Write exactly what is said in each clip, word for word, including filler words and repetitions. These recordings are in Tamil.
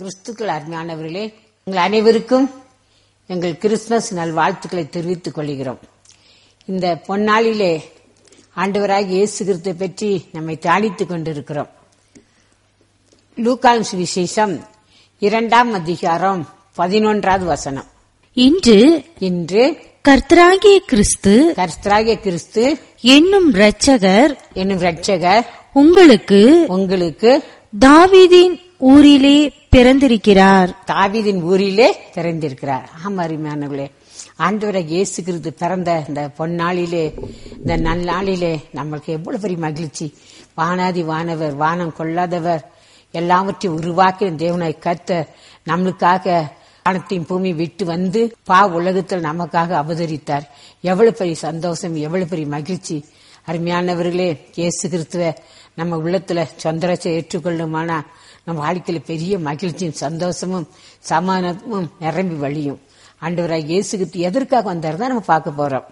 கிறிஸ்துக்கள் அருமையானவர்களே, உங்கள் அனைவருக்கும் எங்கள் கிறிஸ்துமஸ் நல் வாழ்த்துக்களை தெரிவித்துக் கொள்கிறோம். இந்த பொன்னாளிலே ஆண்டவராகிய இயேசு கிறிஸ்துவை பற்றி நம்மை தியானித்துக் கொண்டிருக்கிறோம். லூக்கான் சுவிசேஷம் இரண்டாம் அதிகாரம் பதினொன்றாவது வசனம். இன்று இன்று கர்த்தராகிய கிறிஸ்து கர்த்தராகிய கிறிஸ்து என்னும் இரட்சகர் என்னும் இரட்சகர் உங்களுக்கு உங்களுக்கு தாவீதின் ஊரிலே பிறந்திருக்கிறார். தாவீதின் ஊரிலே பிறந்திருக்கிறார். ஆமா அருமையானவர்களே, ஆண்டவராகிய இயேசு கிறிஸ்து பிறந்த இந்த பொன்னாளிலே, இந்த நன்னாளிலே நம்மளுக்கு எவ்வளவு பெரிய மகிழ்ச்சி. வானாதி வானவர், வானம் கொள்ளாதவர், எல்லாவற்றையும் உருவாக்கி தேவனாய் கர்த்தர் நம்மளுக்காக வானத்தையும் பூமி விட்டு வந்து பா உலகத்தில் நமக்காக அவதரித்தார். எவ்வளவு பெரிய சந்தோஷம், எவ்வளவு பெரிய மகிழ்ச்சி. அருமையானவர்களே, இயேசு கிறிஸ்துவ நம்ம உள்ளத்துல சொந்தரச்சை ஏற்றுக்கொள்ளுமானா நம்ம வாழ்க்கையில பெரிய மகிழ்ச்சியும் சந்தோஷமும் சமாதானமும் நிரம்பி வழியும். ஆண்டவராகிய இயேசு கிறிஸ்து எதற்காக வந்தாருதான் நம்ம பார்க்க போறோம்.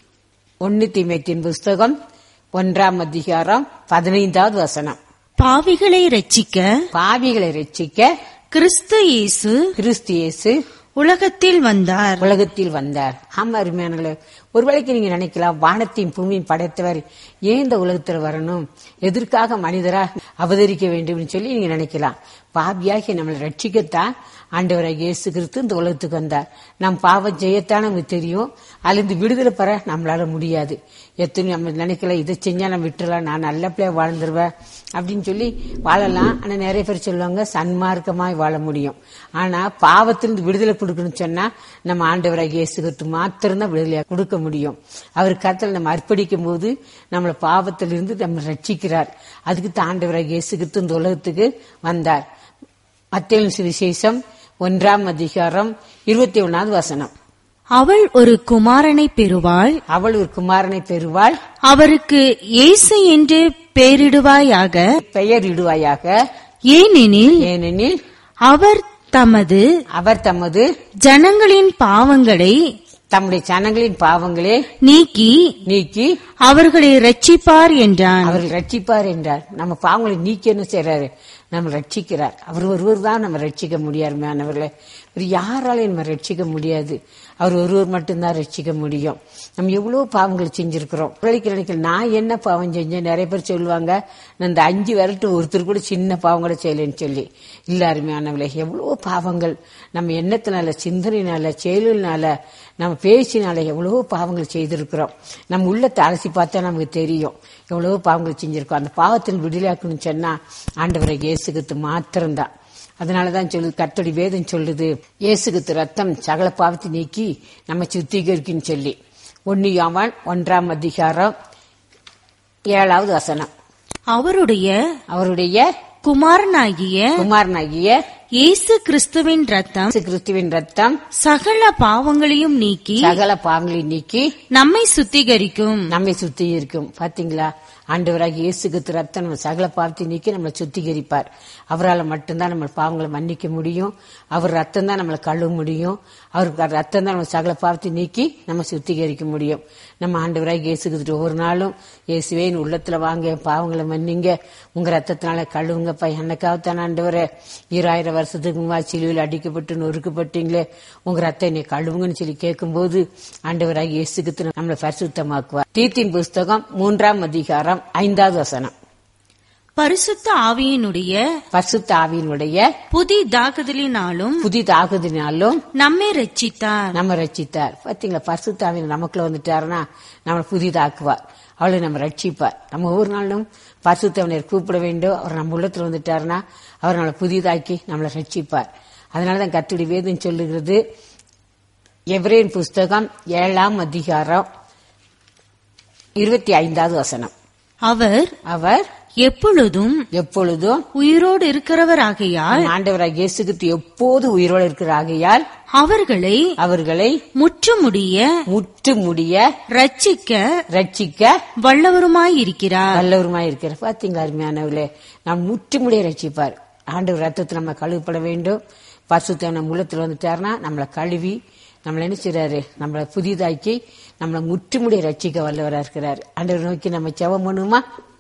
ஒன்னு தீமோத்தேயுவின் புஸ்தகம் ஒன்றாம் அதிகாரம் பதினைந்தாவது வசனம். பாவிகளை ரட்சிக்க பாவிகளை ரட்சிக்க கிறிஸ்து இயேசு கிறிஸ்து இயேசு உலகத்தில் வந்தார் உலகத்தில் வந்தார். ஆமா அருமையானவர்களே, ஒருவேளைக்கு நீங்க நினைக்கலாம், வானத்தையும் பூமியும் படைத்தவர் ஏன் இந்த உலகத்துல வரணும், எதற்காக மனிதரா அவதரிக்க வேண்டும் சொல்லி நீங்க நினைக்கலாம். பாவியாகி நம்மளை ரட்சிக்கத்தான் ஆண்டவராகிய இயேசு கிறிஸ்து இந்த உலகத்துக்கு வந்தார். நம் பாவம் செய்யத்தான் நமக்கு தெரியும், அதுல விடுதலை பெற நம்மளால முடியாது. எத்தனை நம்ம நினைக்கல, இதை செஞ்சா நம்ம விட்டுறலாம், நான் நல்ல பிள்ளைய வாழ்ந்துருவேன் அப்படின்னு சொல்லி வாழலாம். ஆனா நிறைய பேர் சொல்லுவாங்க சன்மார்க்கமாய் வாழ முடியும். ஆனா பாவத்திலிருந்து விடுதலை கொடுக்கணும்னு சொன்னா நம்ம ஆண்டவராகிய இயேசு கிறிஸ்து மாத்திரம்தான் விடுதலையா கொடுக்க முடியும். அவர் கருத்துல நம்ம அர்ப்பணிக்கும் போது நம்மளை பாவத்திலிருந்து நம்ம ரட்சிக்கிறார். அதுக்கு தான் ஆண்டவராகிய இயேசு கிறிஸ்து இந்த உலகத்துக்கு வந்தார். மத்தேயு சுவிசேஷம் ஒன்றாம் அதிகாரம் இருபத்தி ஒன்னாவது வசனம். அவள் ஒரு குமாரனை பெறுவாள் அவள் ஒரு குமாரனை பெறுவாள் அவருக்கு இயேசு என்று பெயரிடுவாயாக பெயர் இடுவாயாக ஏனெனில் ஏனெனில் அவர் தமது அவர் தமது ஜனங்களின் பாவங்களை தம்முடைய ஜனங்களின் பாவங்களே நீக்கி நீக்கி அவர்களை ரட்சிப்பார் என்றான். அவர்கள் ரட்சிப்பார் என்றார். நம்ம பாவங்களை நீக்கி என்ன செய்யறாரு, நம்ம ரட்சிக்கிறார். அவர் ஒருவர் தான் நம்ம ரட்சிக்க முடியாதுமானவர்களே, யாராலையும் நம்ம ரட்சிக்க முடியாது. அவர் ஒருவர் மட்டும்தான் ரட்சிக்க முடியும். நம்ம எவ்வளவு பாவங்கள் செஞ்சிருக்கிறோம். நினைக்கிற நான் என்ன பாவம் செஞ்சேன், நிறைய பேர் சொல்லுவாங்க, நான் இந்த அஞ்சு விரட்டு ஒருத்தர் கூட சின்ன பாவம் கூட செய்யலன்னு சொல்லி. இல்ல அருமையானவர்களே, எவ்வளவு பாவங்கள் நம்ம எண்ணத்தினால, சிந்தனையினால, செயலினால, நம்ம பேசினால எவ்வளவோ பாவங்கள் செய்திருக்கிறோம். நம்ம உள்ளத்தை அலசி பார்த்தா நமக்கு தெரியும் எவ்வளவோ பாவங்கள் செஞ்சிருக்கோம். அந்த பாவத்தில் விடுதலையாக்கணும்னு சொன்னா ஆண்டவரை இயேசு கிறிஸ்து மாத்திரம்தான். அதனாலதான் சொல்லுது, கர்த்தருடைய வேதம் சொல்லுது, இயேசு கிறிஸ்து ரத்தம் சகல பாவத்தை நீக்கி நம்ம சுத்திகரிக்குன்னு சொல்லி. ஒன்னு யோவான் ஒன்றாம் அதிகாரம் ஏழாவது வசனம். அவருடைய அவருடைய குமாரனாகிய குமாரனாகிய இயேசு கிறிஸ்துவின் ரத்தம் கிறிஸ்துவின் ரத்தம் சகல பாவங்களையும் நீக்கி சகல பாவங்களையும் நீக்கி நம்மை சுத்திகரிக்கும் நம்மை சுத்திகரிக்கும். பாத்தீங்களா, ஆண்டவராகிய இயேசு கிறிஸ்து ரத்தம் நம்ம சகல பாவத்தை நீக்கி நம்மளை சுத்திகரிப்பார். அவரால் மட்டும்தான் நம்ம பாவங்களை மன்னிக்க முடியும். அவர் ரத்தம் தான் நம்மளை கழுவ முடியும். அவருக்கு ரத்தம் தான் நம்ம சகல பாவத்தை நீக்கி நம்ம சுத்திகரிக்க முடியும். நம்ம ஆண்டவராகிய இயேசு கிறிஸ்து ஒவ்வொரு நாளும் இயேசுவே உள்ளத்துல வாங்க, பாவங்களை மன்னிங்க, உங்க ரத்தத்தினால கழுவுங்கப்பா, என்னக்காகத்தான் ஆண்டவரே ஈராயிரம் வருஷத்துக்கு முன்னாடி சிலுவையில் அடிக்கப்பட்டு நொறுக்கப்பட்டீங்களே, உங்க ரத்தம் என்னை கழுவுங்கன்னு சொல்லி கேட்கும் போது ஆண்டவராகிய இயேசு கிறிஸ்து நம்மளை பரிசுத்தமாக்குவார். தீத்தின் புஸ்தகம் மூன்றாம் அதிகாரம் ஐந்தாவது வசனம். பரிசுத்த ஆவியினுடைய பரிசுத்த ஆவியினுடைய புதிதாக்குதலினாலும் புதிதாக்குதலினாலும் நம்மை ரட்சித்தார் நம்ம ரட்சித்தார். பாத்தீங்களா, பரிசுத்த ஆவியின் நமக்குள்ள வந்துட்டாருன்னா நம்மளை புதிதாக்குவார், அவளை நம்ம ரட்சிப்பார். நம்ம ஒவ்வொரு நாளும் பரிசுத்தவனர் கூப்பிட வேண்டும். அவர் நம்ம உள்ளத்துல வந்துட்டாருன்னா அவர் நம்மளை புதிதாக்கி நம்மளை ரட்சிப்பார். அதனாலதான் கர்த்தருடைய வேதம் சொல்லுகிறது, எபிரேயர் புஸ்தகம் ஏழாம் அதிகாரம் இருபத்தி ஐந்தாவது வசனம். அவர் அவர் எப்பொழுதும் எப்பொழுதும் உயிரோடு இருக்கிறவராகையால் ஆண்டவராகிய இயேசு கிறிஸ்து எப்போது உயிரோடு இருக்கிறாகையால் அவர்களை அவர்களை முற்றுமுடிய முற்று முடிய ரட்சிக்க ரட்சிக்க வல்லவருமாயிருக்கிறார் வல்லவருமாயிருக்கிறார். பாத்தீங்களா அருமையானவர்களே, நாம் முற்று முடிய ரட்சிப்பார். ஆண்டவர் ரத்தத்தில் நம்ம கழுவப்பட வேண்டும். பரிசுத்த நம்ம உள்ளத்துல வந்துட்டாருன்னா நம்மளை கழுவி நம்மள என்ன செய்றாரு, நம்மளை புதிதாக்கி நம்மளை முற்றுமுடிய ரட்சிக்க வல்லவரா இருக்கிறார். ஆண்டவர் நோக்கி நம்ம ஜெபம் பண்ணுமா?